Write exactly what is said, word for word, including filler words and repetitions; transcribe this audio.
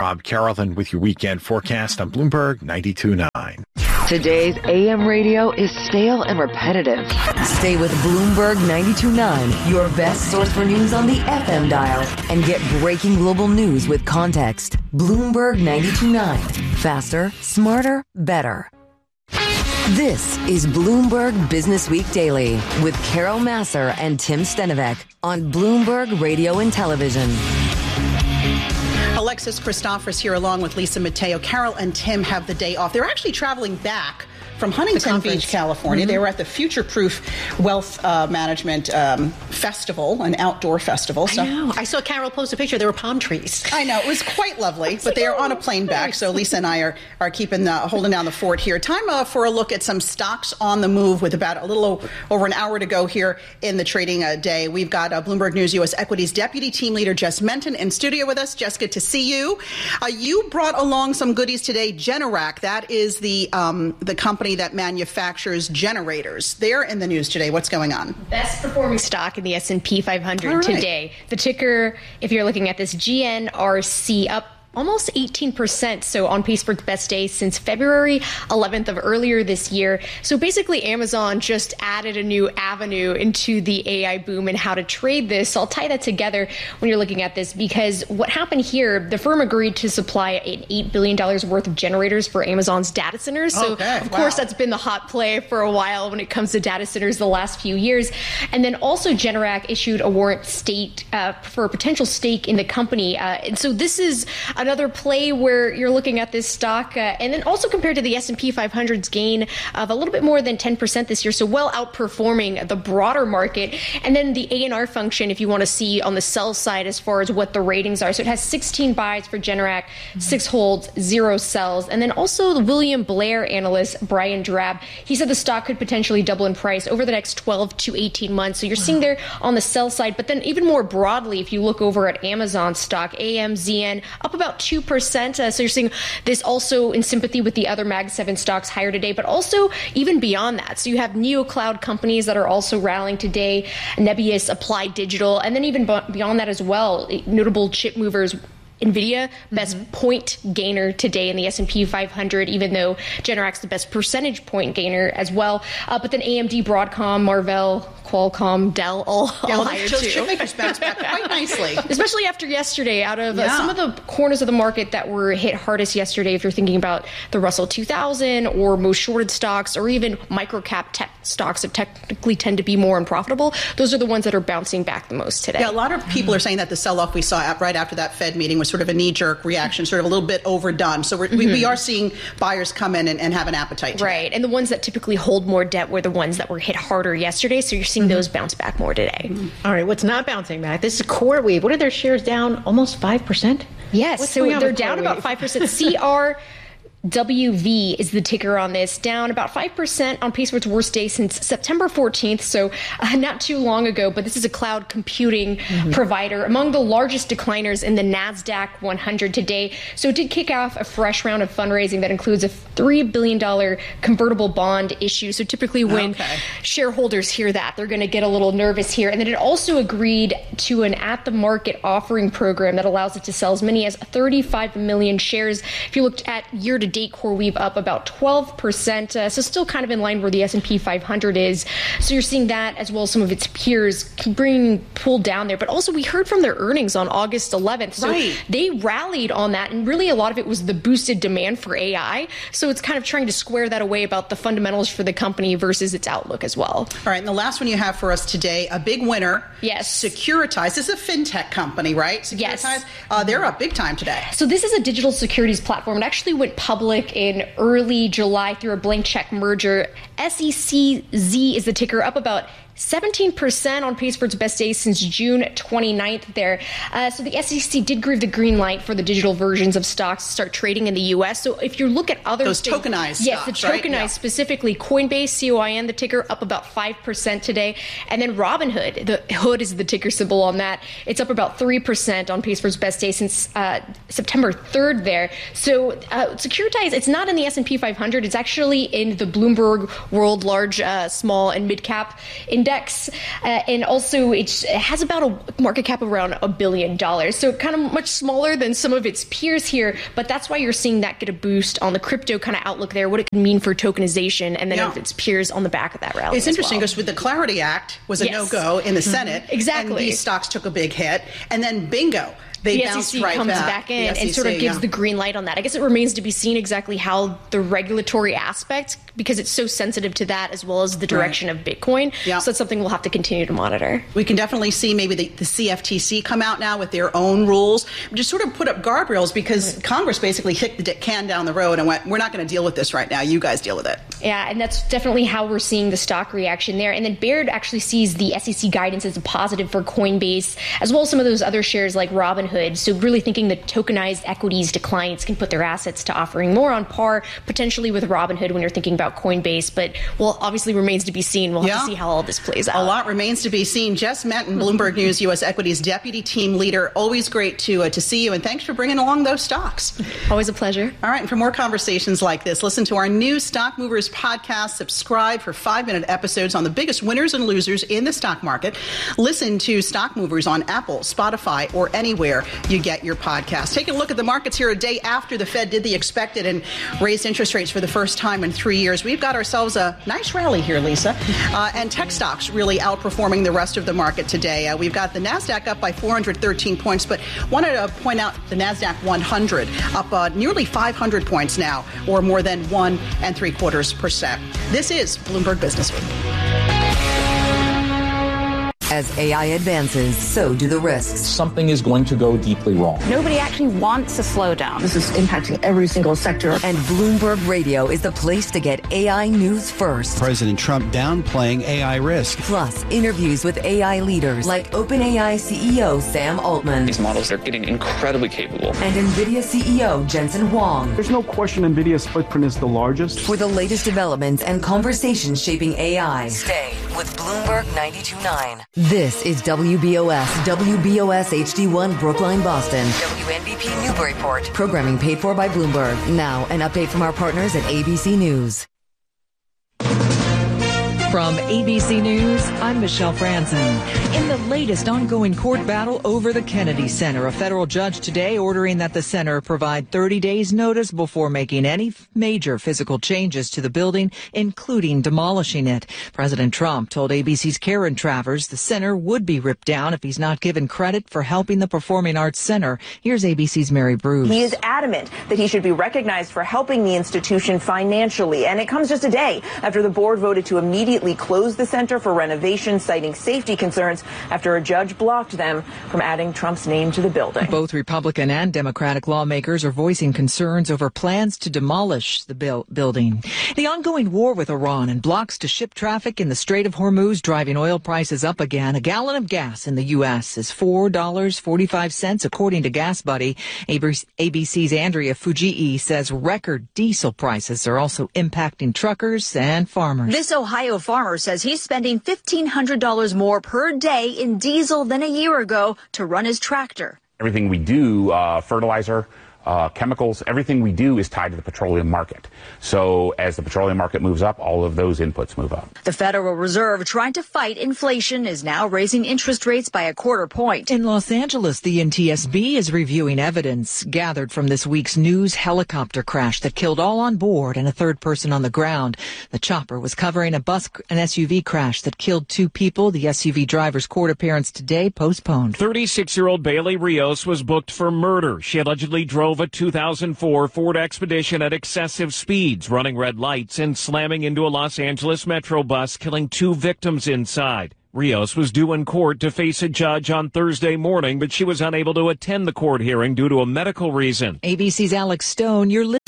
Rob Carrollton with your weekend forecast on Bloomberg ninety-two point nine. Today's A M radio is stale and repetitive. Stay with Bloomberg ninety-two point nine, your best source for news on the F M dial, and get breaking global news with context. Bloomberg ninety-two point nine. Faster, smarter, better. This is Bloomberg Business Week Daily with Carol Massar and Tim Stenovec on Bloomberg Radio and Television. Alexis Christophorous here along with Lisa Mateo. Carol and Tim have the day off. They're actually traveling back from Huntington Beach, California. Mm-hmm. They were at the Future Proof Wealth uh, Management um, Festival, an outdoor festival. So I know. I saw Carol post a picture. There were palm trees. I know. It was quite lovely, but they are on a plane back. So Lisa and I are, are keeping the, holding down the fort here. Time uh, for a look at some stocks on the move with about a little over an hour to go here in the trading uh, day. We've got uh, Bloomberg News U S Equities Deputy Team Leader Jess Menton in studio with us. Jess, good to see you. Uh, you brought along some goodies today. Generac, that is the um, the company that manufactures generators. They're in the news today. What's going on? Best performing stock in the S and P five hundred right. today. The ticker, if you're looking at this, G N R C, up almost eighteen percent, so on pace for its best day since February eleventh of earlier this year. So basically, Amazon just added a new avenue into the A I boom and how to trade this. So I'll tie that together when you're looking at this, because what happened here, the firm agreed to supply an eight billion dollars worth of generators for Amazon's data centers. So okay, of wow. course, that's been the hot play for a while when it comes to data centers the last few years. And then also Generac issued a warrant state uh, for a potential stake in the company. Uh, and so this is a another play where you're looking at this stock, uh, and then also compared to the S and P five hundred's gain of a little bit more than ten percent this year, so well outperforming the broader market. And then the A N R function, if you want to see on the sell side as far as what the ratings are. So it has sixteen buys for Generac, mm-hmm. six holds, zero sells. And then also the William Blair analyst, Brian Drab, he said the stock could potentially double in price over the next twelve to eighteen months. So you're wow. seeing there on the sell side. But then even more broadly, if you look over at Amazon stock, A M Z N up about two percent. Uh, so you're seeing this also in sympathy with the other Mag seven stocks higher today, but also even beyond that. So you have neo-cloud companies that are also rallying today, Nebius, Applied Digital, and then even beyond that as well, notable chip movers. NVIDIA, best mm-hmm. point gainer today in the S and P five hundred, even though Generac's the best percentage point gainer as well. Uh, but then A M D, Broadcom, Marvell, Qualcomm, Dell, all, yeah, all well, higher those too. chip makers bounce back quite nicely. Especially after yesterday, out of yeah. uh, some of the corners of the market that were hit hardest yesterday, if you're thinking about the Russell two thousand or most shorted stocks, or even micro-cap tech stocks that technically tend to be more unprofitable, those are the ones that are bouncing back the most today. Yeah, a lot of people are saying that the sell-off we saw right after that Fed meeting was sort of a knee-jerk reaction, sort of a little bit overdone. So we're, mm-hmm. we, we are seeing buyers come in and, and have an appetite today. Right, and the ones that typically hold more debt were the ones that were hit harder yesterday, so you're seeing mm-hmm. those bounce back more today. Mm-hmm. All right, what's not bouncing back? This is CoreWeave. What are their shares down? Almost five percent? Yes, what's so they're down about five percent. C R W V is the ticker on this, down about five percent on pace for its worst day since September fourteenth, so uh, not too long ago, but this is a cloud computing mm-hmm. provider, among the largest decliners in the NASDAQ one hundred today. So it did kick off a fresh round of fundraising that includes a three billion dollars convertible bond issue. So typically when okay. shareholders hear that, they're going to get a little nervous here. And then it also agreed to an at-the-market offering program that allows it to sell as many as thirty-five million shares. If you looked at year-to-date, CoreWeave up about twelve percent, uh, so still kind of in line where the S and P five hundred is. So you're seeing that, as well as some of its peers bringing pulled down there. But also we heard from their earnings on August eleventh, so right. they rallied on that, and really a lot of it was the boosted demand for A I. So it's kind of trying to square that away about the fundamentals for the company versus its outlook as well. All right, and the last one you have for us today, a big winner. Yes. Securitize. This is a fintech company, right? Securitize. Yes. Uh, they're up big time today. So this is a digital securities platform. It actually went public in early July through a blank check merger. S E C Z is the ticker, up about seventeen percent on pace for its best day since June twenty-ninth there. Uh, so the S E C did give the green light for the digital versions of stocks to start trading in the U S. So if you look at other Those things, tokenized yes, stocks, the tokenized right? Yeah. specifically, Coinbase, C O I N, the ticker, up about five percent today. And then Robinhood, the hood is the ticker symbol on that. It's up about three percent on pace for its best day since uh, September third there. So uh, Securitize, it's not in the S and P five hundred. It's actually in the Bloomberg World Large, uh, Small, and Mid Cap Index. index, uh, and also it's, it has about a market cap of around a billion dollars. So kind of much smaller than some of its peers here, but that's why you're seeing that get a boost on the crypto kind of outlook there, what it can mean for tokenization, and then yeah. its peers on the back of that rally. It's interesting well. because with the Clarity Act was a yes. no-go in the Senate. Mm-hmm. Exactly. And these stocks took a big hit, and then bingo. They the S E C right comes back, back in S E C, and sort of gives yeah. the green light on that. I guess it remains to be seen exactly how the regulatory aspect, because it's so sensitive to that as well as the direction right. of Bitcoin. Yeah. So it's something we'll have to continue to monitor. We can definitely see maybe the, the C F T C come out now with their own rules, just sort of put up guardrails because mm-hmm. Congress basically kicked the can down the road and went, we're not going to deal with this right now. You guys deal with it. Yeah, and that's definitely how we're seeing the stock reaction there. And then Baird actually sees the S E C guidance as a positive for Coinbase, as well as some of those other shares like Robinhood. So really thinking that tokenized equities to clients can put their assets to offering more on par, potentially with Robinhood when you're thinking about Coinbase. But, well, obviously remains to be seen. We'll have yeah. to see how all this plays out. A lot remains to be seen. Jess Menton, Bloomberg News U S Equities Deputy Team Leader. Always great to uh, to see you, and thanks for bringing along those stocks. Always a pleasure. All right, and for more conversations like this, listen to our new Stock Movers podcast. Subscribe for five-minute episodes on the biggest winners and losers in the stock market. Listen to Stock Movers on Apple, Spotify, or anywhere you get your podcast. Take a look at the markets here a day after the Fed did the expected and raised interest rates for the first time in three years. We've got ourselves a nice rally here, Lisa, uh, and tech stocks really outperforming the rest of the market today. Uh, we've got the NASDAQ up by four hundred thirteen points, but wanted to point out the NASDAQ one hundred up uh, nearly five hundred points now, or more than one and three quarters percent. This is Bloomberg Business Week. As A I advances, so do the risks. Something is going to go deeply wrong. Nobody actually wants to slow down. This is impacting every single sector. And Bloomberg Radio is the place to get A I news first. President Trump downplaying A I risk. Plus, interviews with A I leaders like OpenAI C E O Sam Altman. These models are getting incredibly capable. And NVIDIA C E O Jensen Huang. There's no question NVIDIA's footprint is the largest. For the latest developments and conversations shaping A I, stay with Bloomberg ninety-two point nine. This is W B O S, W B O S H D one Brookline, Boston. W N B P Newburyport. Programming paid for by Bloomberg. Now, an update from our partners at A B C News. From A B C News, I'm Michelle Franzen. In the latest ongoing court battle over the Kennedy Center, a federal judge today ordering that the center provide thirty days notice before making any major physical changes to the building, including demolishing it. President Trump told A B C's Karen Travers the center would be ripped down if he's not given credit for helping the Performing Arts Center. Here's A B C's Mary Bruce. He is adamant that he should be recognized for helping the institution financially, and it comes just a day after the board voted to immediately closed the center for renovation, citing safety concerns after a judge blocked them from adding Trump's name to the building. Both Republican and Democratic lawmakers are voicing concerns over plans to demolish the bil- building. The ongoing war with Iran and blocks to ship traffic in the Strait of Hormuz driving oil prices up again. A gallon of gas in the U S is four dollars and forty-five cents, according to GasBuddy. A B C's Andrea Fujii says record diesel prices are also impacting truckers and farmers. This Ohio farmer says he's spending fifteen hundred dollars more per day in diesel than a year ago to run his tractor. Everything we do, uh, fertilizer, uh, chemicals, everything we do is tied to the petroleum market. So as the petroleum market moves up, all of those inputs move up. The Federal Reserve, trying to fight inflation, is now raising interest rates by a quarter point. In Los Angeles, the N T S B is reviewing evidence gathered from this week's news helicopter crash that killed all on board and a third person on the ground. The chopper was covering a bus and S U V crash that killed two people. The S U V driver's court appearance today postponed. thirty-six-year-old Bailey Rios was booked for murder. She allegedly drove a two thousand four Ford Expedition at excessive speeds, running red lights and slamming into a Los Angeles Metro bus, killing two victims inside. Rios was due in court to face a judge on Thursday morning, but she was unable to attend the court hearing due to a medical reason. A B C's Alex Stone, you're